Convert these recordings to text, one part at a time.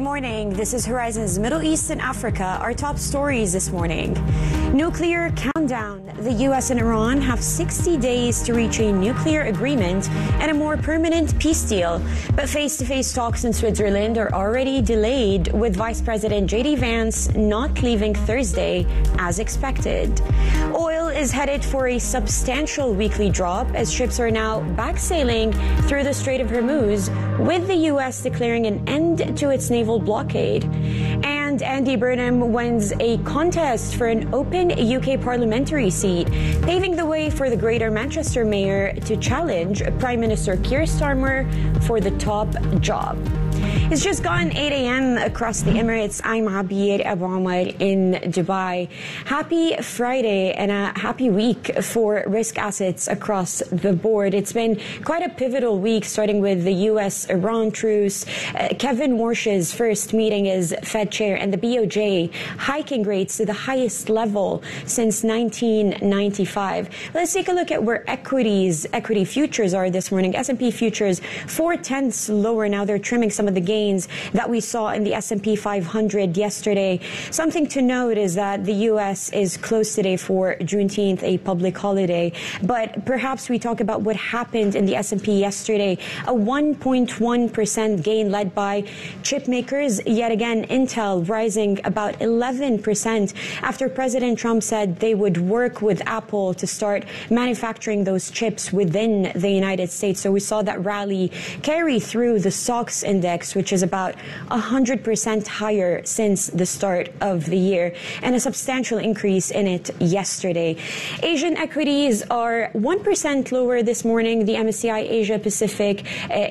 morning. This is Horizon's Middle East and Africa. Our top stories this morning. Nuclear countdown. The U.S. and Iran have 60 days to reach a nuclear agreement and a more permanent peace deal. But face-to-face talks in Switzerland are already delayed, with Vice President J.D. Vance not leaving Thursday as expected. Oil is headed for a substantial weekly drop as ships are now back sailing through the Strait of Hormuz, with the U.S. declaring an end to its naval blockade. And Andy Burnham wins a contest for an open UK parliamentary seat, paving the way for the Greater Manchester Mayor to challenge Prime Minister Keir Starmer for the top job. It's just gone 8 a.m. across the Emirates. I'm Abir Abu Omar in Dubai. Happy Friday and a happy week for risk assets across the board. It's been quite a pivotal week, starting with the U.S.-Iran truce, Kevin Warsh's first meeting as Fed chair, and the BOJ hiking rates to the highest level since 1995. Let's take a look at where equity futures are this morning. S&P futures 0.4 lower now. They're trimming some of the gains that we saw in the S&P 500 yesterday. Something to note is that the U.S. is closed today for Juneteenth, a public holiday. But perhaps we talk about what happened in the S&P yesterday. A 1.1% gain led by chip makers. Yet again, Intel rising about 11% after President Trump said they would work with Apple to start manufacturing those chips within the United States. So we saw that rally carry through the SOX index, which is about 100% higher since the start of the year, and a substantial increase in it yesterday. Asian equities are 1% lower this morning. The MSCI Asia Pacific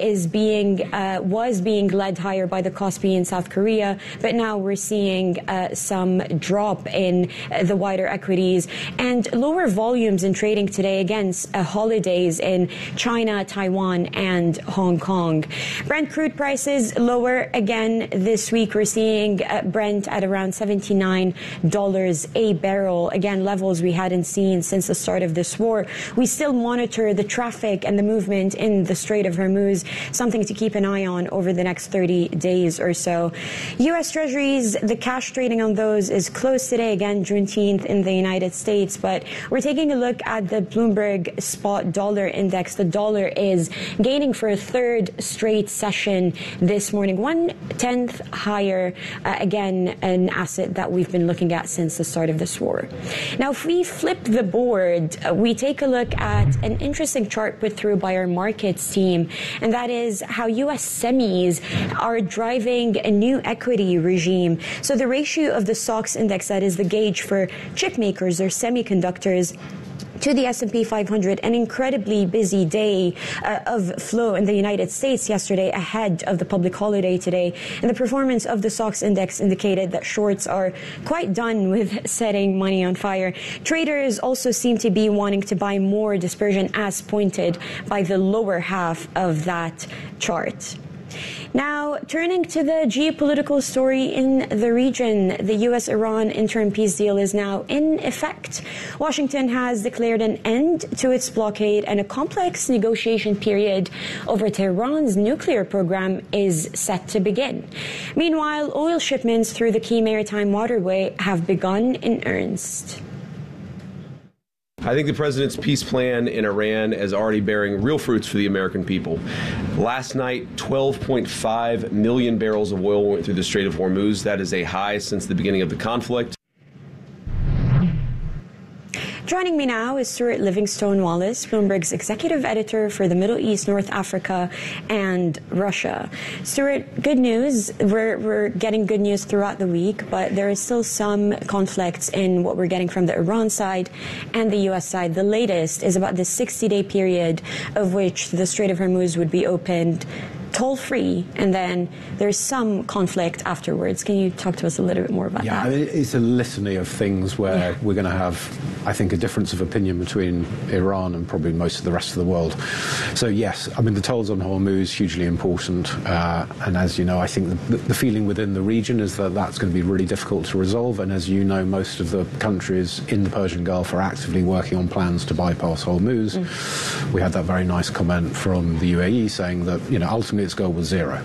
was being led higher by the Kospi in South Korea, but now we're seeing some drop in the wider equities and lower volumes in trading today against holidays in China, Taiwan, and Hong Kong. Brent crude prices lower again this week. We're seeing Brent at around $79 a barrel. Again, levels we hadn't seen since the start of this war. We still monitor the traffic and the movement in the Strait of Hormuz, something to keep an eye on over the next 30 days or so. U.S. Treasuries, the cash trading on those is closed today. Again, Juneteenth in the United States. But we're taking a look at the Bloomberg Spot Dollar Index. The dollar is gaining for a third straight session this morning, 1/10 higher, again, an asset that we've been looking at since the start of this war. Now, if we flip the board, we take a look at an interesting chart put through by our markets team, and that is how U.S. semis are driving a new equity regime. So the ratio of the SOX index, that is the gauge for chip makers or semiconductors, to the S&P 500, an incredibly busy day of flow in the United States yesterday ahead of the public holiday today. And the performance of the SOX index indicated that shorts are quite done with setting money on fire. Traders also seem to be wanting to buy more dispersion, as pointed by the lower half of that chart. Now, turning to the geopolitical story in the region, the U.S.-Iran interim peace deal is now in effect. Washington has declared an end to its blockade, and a complex negotiation period over Tehran's nuclear program is set to begin. Meanwhile, oil shipments through the key maritime waterway have begun in earnest. I think the president's peace plan in Iran is already bearing real fruits for the American people. Last night, 12.5 million barrels of oil went through the Strait of Hormuz. That is a high since the beginning of the conflict. Joining me now is Stuart Livingstone-Wallace, Bloomberg's executive editor for the Middle East, North Africa, and Russia. Stuart, good news. We're getting good news throughout the week, but there is still some conflicts in what we're getting from the Iran side and the U.S. side. The latest is about the 60-day period of which the Strait of Hormuz would be opened toll-free, and then there's some conflict afterwards. Can you talk to us a little bit more about that? Yeah, I mean, it's a litany of things where we're going to have, I think, a difference of opinion between Iran and probably most of the rest of the world. So yes, I mean, the tolls on Hormuz, hugely important, and as you know, I think the feeling within the region is that that's going to be really difficult to resolve, and as you know, most of the countries in the Persian Gulf are actively working on plans to bypass Hormuz. We had that very nice comment from the UAE saying that, you know, ultimately its goal was zero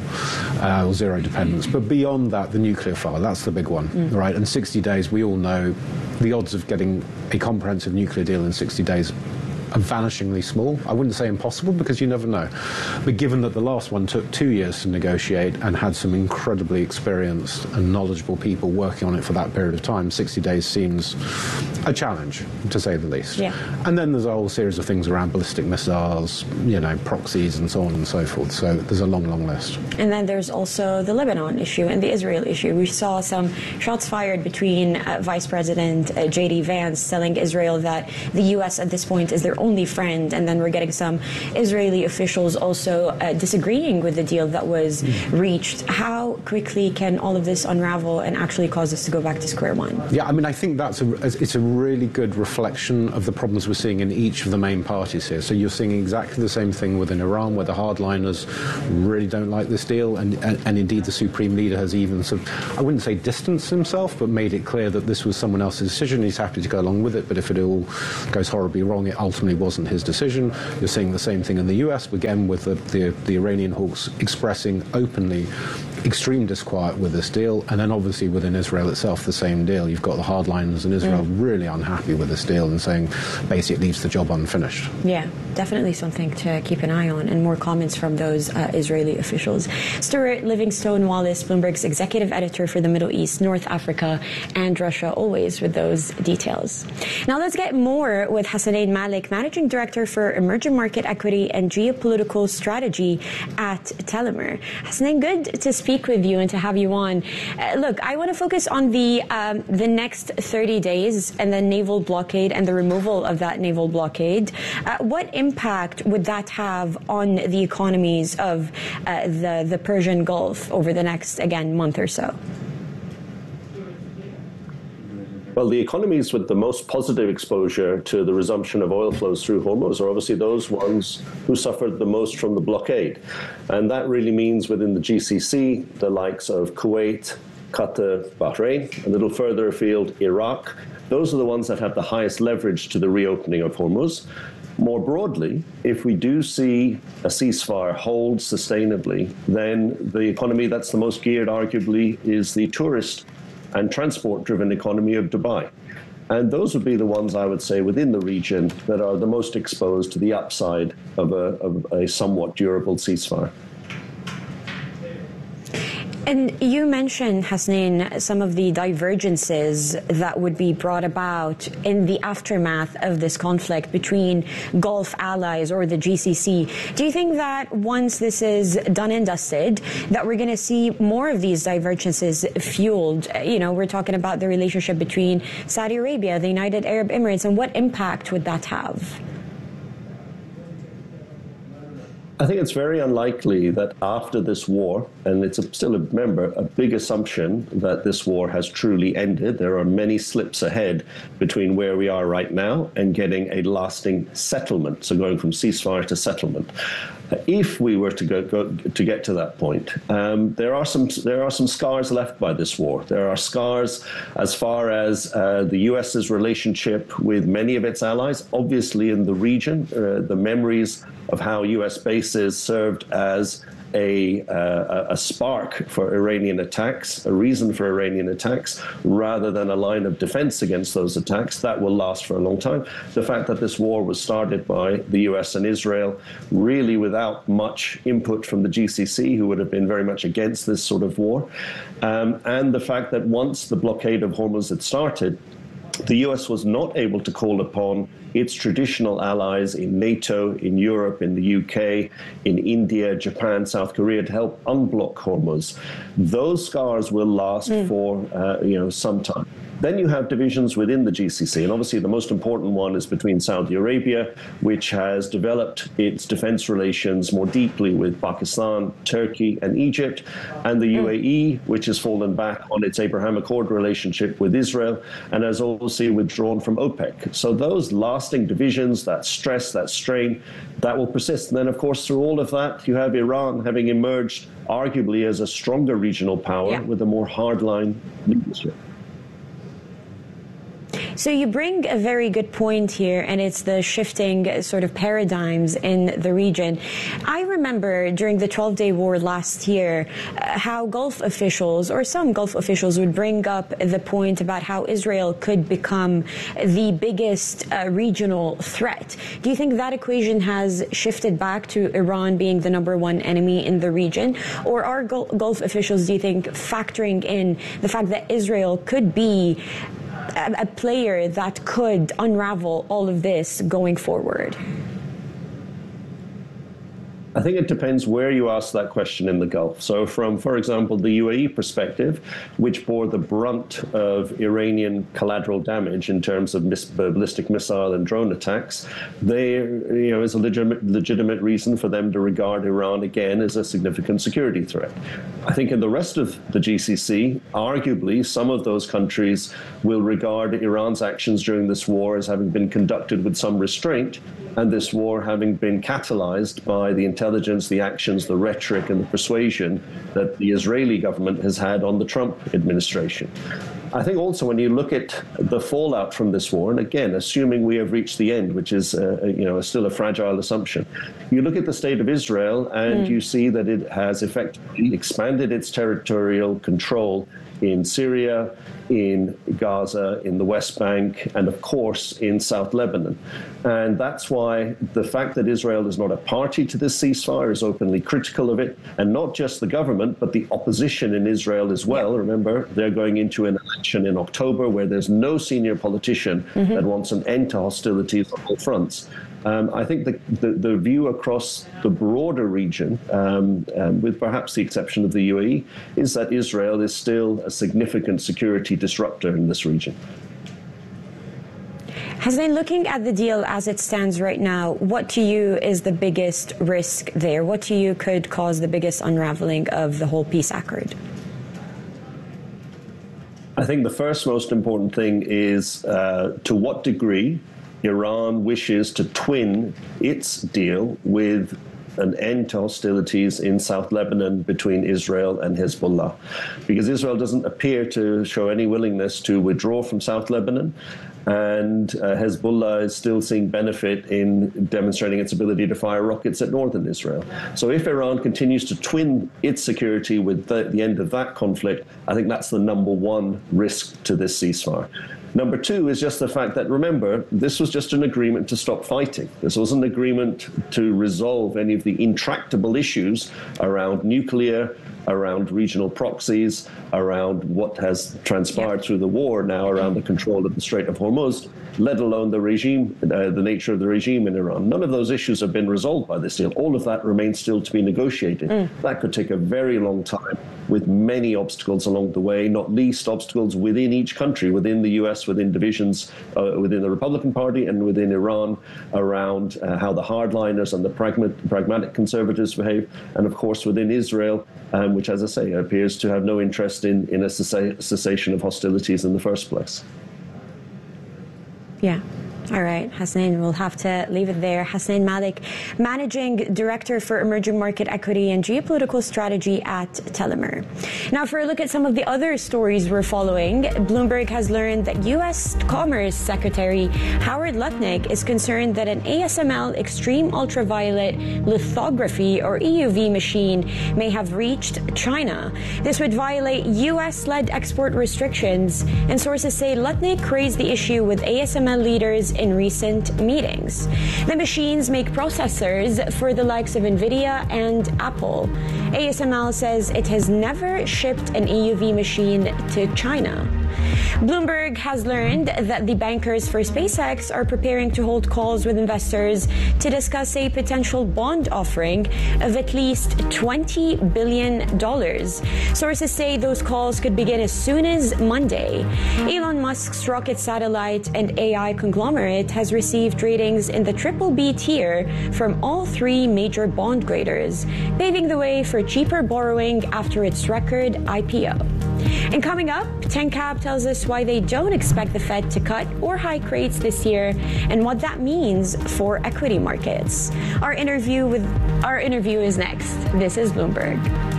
dependence. But beyond that, the nuclear file, that's the big one, right? And 60 days, we all know the odds of getting a comprehensive nuclear deal in 60 days are vanishingly small. I wouldn't say impossible, because you never know. But given that the last one took 2 years to negotiate and had some incredibly experienced and knowledgeable people working on it for that period of time, 60 days seems a challenge, to say the least. Yeah. And then there's a whole series of things around ballistic missiles, proxies and so on and so forth. So there's a long, long list. And then there's also the Lebanon issue and the Israel issue. We saw some shots fired between Vice President J.D. Vance telling Israel that the U.S. at this point is their only friend, and then we're getting some Israeli officials also disagreeing with the deal that was reached. How quickly can all of this unravel and actually cause us to go back to square one? Yeah, I mean, I think it's a really good reflection of the problems we're seeing in each of the main parties here. So you're seeing exactly the same thing within Iran, where the hardliners really don't like this deal, and indeed the Supreme Leader has even sort of, I wouldn't say distanced himself, but made it clear that this was someone else's decision. He's happy to go along with it, but if it all goes horribly wrong, it ultimately wasn't his decision. You're seeing the same thing in the US, again, with the Iranian hawks expressing openly extreme disquiet with this deal, and then obviously within Israel itself the same deal. You've got the hardliners in Israel really unhappy with this deal and saying basically it leaves the job unfinished. Yeah, definitely something to keep an eye on, and more comments from those Israeli officials. Stuart Livingstone Wallace, Bloomberg's executive editor for the Middle East, North Africa and Russia, always with those details. Now let's get more with Hassanein Malik, Managing Director for Emerging Market Equity and Geopolitical Strategy at Telemer. Hassanein, good to speak with you and to have you on. Look, I want to focus on the next 30 days and the naval blockade and the removal of that naval blockade. What impact would that have on the economies of the Persian Gulf over the next, again, month or so? Well, the economies with the most positive exposure to the resumption of oil flows through Hormuz are obviously those ones who suffered the most from the blockade. And that really means within the GCC, the likes of Kuwait, Qatar, Bahrain, a little further afield, Iraq. Those are the ones that have the highest leverage to the reopening of Hormuz. More broadly, if we do see a ceasefire hold sustainably, then the economy that's the most geared, arguably, is the tourist and transport-driven economy of Dubai. And those would be the ones, I would say, within the region that are the most exposed to the upside of a somewhat durable ceasefire. And you mentioned, Hassanein, some of the divergences that would be brought about in the aftermath of this conflict between Gulf allies or the GCC. Do you think that once this is done and dusted, that we're going to see more of these divergences fueled? We're talking about the relationship between Saudi Arabia, the United Arab Emirates, and what impact would that have? I think it's very unlikely that after this war, and it's still, remember, a big assumption that this war has truly ended. There are many slips ahead between where we are right now and getting a lasting settlement, so going from ceasefire to settlement. If we were to get to that point, there are some scars left by this war. There are scars as far as the U.S.'s relationship with many of its allies, obviously in the region. The memories of how U.S. bases served as a spark for Iranian attacks, a reason for Iranian attacks, rather than a line of defense against those attacks, that will last for a long time. The fact that this war was started by the US and Israel, really without much input from the GCC, who would have been very much against this sort of war, and the fact that once the blockade of Hormuz had started, the US was not able to call upon its traditional allies in NATO, in Europe, in the UK, in India, Japan, South Korea to help unblock Hormuz. Those scars will last for some time. Then you have divisions within the GCC, and obviously the most important one is between Saudi Arabia, which has developed its defense relations more deeply with Pakistan, Turkey, and Egypt, and the UAE, which has fallen back on its Abraham Accord relationship with Israel, and has also withdrawn from OPEC. So those lasting divisions, that stress, that strain, that will persist. And then, of course, through all of that, you have Iran having emerged arguably as a stronger regional power with a more hardline leadership. So you bring a very good point here, and it's the shifting sort of paradigms in the region. I remember during the 12-day war last year how Gulf officials, or some Gulf officials, would bring up the point about how Israel could become the biggest regional threat. Do you think that equation has shifted back to Iran being the number one enemy in the region? Or are Gulf officials, do you think, factoring in the fact that Israel could be a player that could unravel all of this going forward? I think it depends where you ask that question in the Gulf. So from, for example, the UAE perspective, which bore the brunt of Iranian collateral damage in terms of ballistic missile and drone attacks, there is a legitimate reason for them to regard Iran again as a significant security threat. I think in the rest of the GCC, arguably, some of those countries will regard Iran's actions during this war as having been conducted with some restraint, and this war having been catalyzed by the intelligence, the actions, the rhetoric, and the persuasion that the Israeli government has had on the Trump administration. I think also when you look at the fallout from this war, and again, assuming we have reached the end, which is still a fragile assumption, you look at the state of Israel and you see that it has effectively expanded its territorial control in Syria, in Gaza, in the West Bank, and of course in South Lebanon. And that's why the fact that Israel is not a party to this ceasefire, is openly critical of it, and not just the government, but the opposition in Israel as well. Remember, they're going into an election in October where there's no senior politician that wants an end to hostilities on all fronts. I think the view across the broader region, with perhaps the exception of the UAE, is that Israel is still a significant security disruptor in this region. Hasnain, looking at the deal as it stands right now, what to you is the biggest risk there? What to you could cause the biggest unraveling of the whole peace accord? I think the first most important thing is to what degree Iran wishes to twin its deal with an end to hostilities in South Lebanon between Israel and Hezbollah. Because Israel doesn't appear to show any willingness to withdraw from South Lebanon, and Hezbollah is still seeing benefit in demonstrating its ability to fire rockets at northern Israel. So if Iran continues to twin its security with the end of that conflict, I think that's the number one risk to this ceasefire. Number two is just the fact that, remember, this was just an agreement to stop fighting. This was an agreement to resolve any of the intractable issues around nuclear, around regional proxies, around what has transpired through the war now around the control of the Strait of Hormuz, let alone the regime, the nature of the regime in Iran. None of those issues have been resolved by this deal. All of that remains still to be negotiated. That could take a very long time with many obstacles along the way, not least obstacles within each country, within the US, within divisions within the Republican Party and within Iran around how the hardliners and the pragmatic conservatives behave, and of course within Israel, which, as I say, appears to have no interest in a cessation of hostilities in the first place. Yeah. All right, Hasnain, we'll have to leave it there. Hasnain Malik, Managing Director for Emerging Market Equity and Geopolitical Strategy at Telemer. Now, for a look at some of the other stories we're following, Bloomberg has learned that U.S. Commerce Secretary Howard Lutnick is concerned that an ASML extreme ultraviolet lithography, or EUV machine, may have reached China. This would violate U.S.-led export restrictions, and sources say Lutnick raised the issue with ASML leaders in recent meetings. The machines make processors for the likes of NVIDIA and Apple. ASML says it has never shipped an EUV machine to China. Bloomberg has learned that the bankers for SpaceX are preparing to hold calls with investors to discuss a potential bond offering of at least $20 billion. Sources say those calls could begin as soon as Monday. Elon Musk's rocket satellite and AI conglomerate has received ratings in the BBB tier from all three major bond graders, paving the way for cheaper borrowing after its record IPO. And coming up, TenCap tells us why they don't expect the Fed to cut or hike rates this year and what that means for equity markets. Our interview is next. This is Bloomberg.